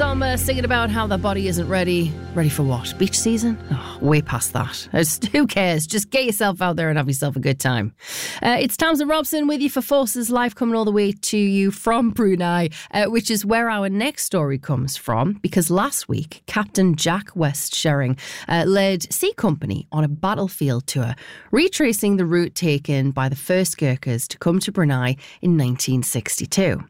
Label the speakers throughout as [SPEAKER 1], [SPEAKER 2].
[SPEAKER 1] Samba singing about how the body isn't ready. Ready for what? Beach season? Oh, way past that. Who cares? Just get yourself out there and have yourself a good time. It's Tamsin Robson with you for Forces Live, coming all the way to you from Brunei, which is where our next story comes from, because last week, Captain Jack West Shering led C Company on a battlefield tour, retracing the route taken by the first Gurkhas to come to Brunei in 1962.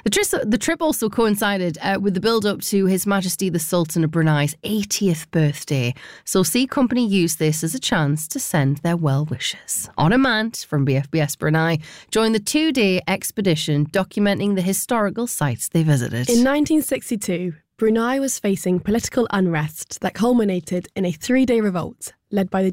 [SPEAKER 1] The trip also coincided with the build-up to His Majesty the Sultan of Brunei's 80th birthday, so C Company used this as a chance to send their well wishes. Honor Mant from BFBS Brunei joined the 2-day expedition documenting the historical sites they visited.
[SPEAKER 2] In 1962, Brunei was facing political unrest that culminated in a 3-day revolt led by the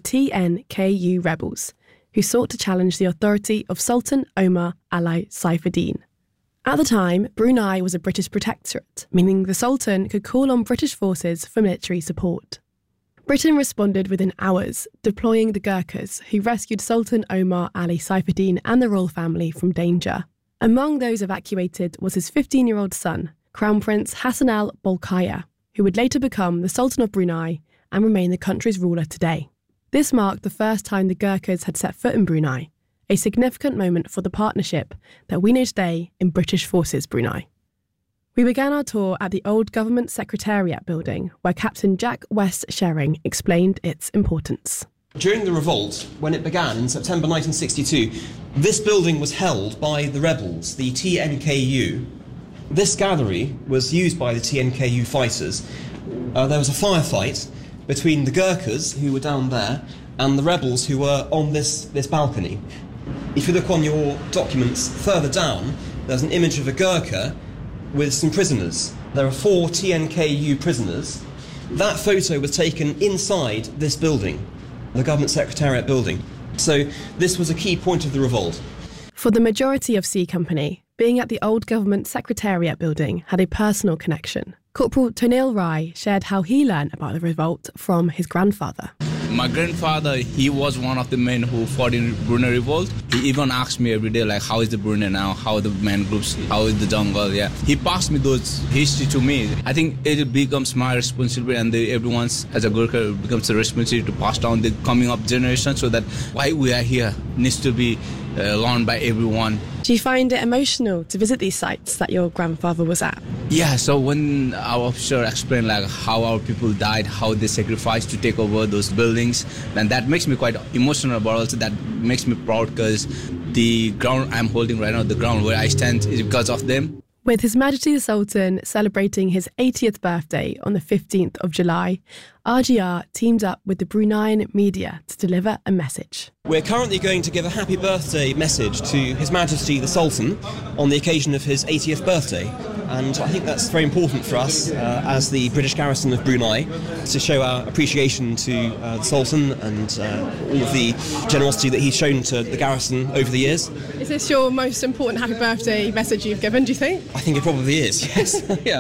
[SPEAKER 2] TNKU rebels, who sought to challenge the authority of Sultan Omar Ali Saifuddin. At the time, Brunei was a British protectorate, meaning the Sultan could call on British forces for military support. Britain responded within hours, deploying the Gurkhas, who rescued Sultan Omar Ali Saifuddin and the royal family from danger. Among those evacuated was his 15-year-old son, Crown Prince Hassanal Bolkiah, who would later become the Sultan of Brunei and remain the country's ruler today. This marked the first time the Gurkhas had set foot in Brunei, a significant moment for the partnership that we know today in British Forces Brunei. We began our tour at the old Government Secretariat building, where Captain Jack West Shering explained its importance.
[SPEAKER 3] During the revolt, when it began in September 1962, this building was held by the rebels, the TNKU. This gallery was used by the TNKU fighters. There was a firefight between the Gurkhas, who were down there, and the rebels who were on this balcony. If you look on your documents further down, there's an image of a Gurkha with some prisoners. There are 4 TNKU prisoners. That photo was taken inside this building, the Government Secretariat building. So this was a key point of the revolt.
[SPEAKER 2] For the majority of C Company, being at the old Government Secretariat building had a personal connection. Corporal Tonil Rai shared how he learned about the revolt from his grandfather.
[SPEAKER 4] My grandfather, he was one of the men who fought in Brunei revolt. He even asked me every day, like, how is the Brunei now? How are the man groups? How is the jungle? Yeah. He passed me those history to me. I think it becomes my responsibility, and everyone's, as a Gurkha, it becomes a responsibility to pass down the coming up generation, so that why we are here needs to be learned by everyone.
[SPEAKER 2] Do you find it emotional to visit these sites that your grandfather was at?
[SPEAKER 4] Yeah, so when our officer explained like how our people died, how they sacrificed to take over those buildings, then that makes me quite emotional, but also that makes me proud, because the ground I'm holding right now, the ground where I stand, is because of them.
[SPEAKER 2] With His Majesty the Sultan celebrating his 80th birthday on the 15th of July, RGR teamed up with the Bruneian media to deliver a message.
[SPEAKER 3] We're currently going to give a happy birthday message to His Majesty the Sultan on the occasion of his 80th birthday. And I think that's very important for us as the British garrison of Brunei, to show our appreciation to the Sultan and all of the generosity that he's shown to the garrison over the years.
[SPEAKER 2] Is this your most important happy birthday message you've given, do you think?
[SPEAKER 3] I think it probably is, yes. Yeah.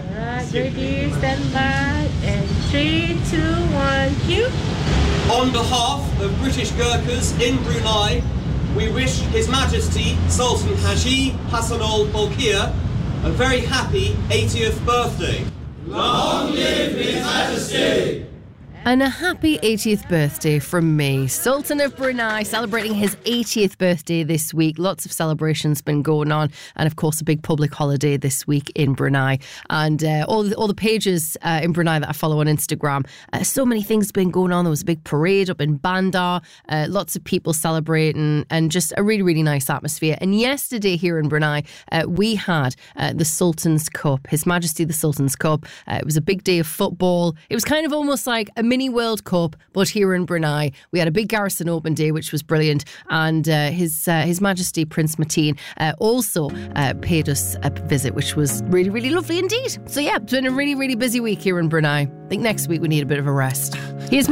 [SPEAKER 5] Ready, stand by, and 3, 2, 1, cue.
[SPEAKER 3] On behalf of British Gurkhas in Brunei, we wish His Majesty Sultan Haji Hassanal Bolkiah a very happy 80th birthday. Long live His Majesty!
[SPEAKER 1] And a happy 80th birthday from me. Sultan of Brunei celebrating his 80th birthday this week. Lots of celebrations been going on, and of course a big public holiday this week in Brunei. And all the pages in Brunei that I follow on Instagram, so many things been going on. There was a big parade up in Bandar, lots of people celebrating, and just a really, really nice atmosphere. And yesterday here in Brunei, we had the Sultan's Cup, His Majesty the Sultan's Cup. It was a big day of football. It was kind of almost like a mini World Cup, but here in Brunei. We had a big Garrison Open day, which was brilliant, and His Majesty Prince Mateen also paid us a visit, which was really, really lovely indeed. So yeah, it's been a really, really busy week here in Brunei. I think next week we need a bit of a rest. Here's